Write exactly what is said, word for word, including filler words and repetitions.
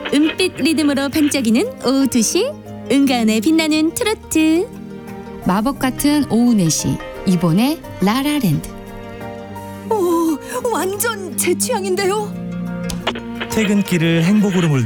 은빛 리듬으로 반짝이는 오후 두 시 은가은의 빛나는 트로트. 마법 같은 오후 네 시 이본의 라라랜드. 오, 완전 제 취향인데요. 퇴근길을 행복으로 물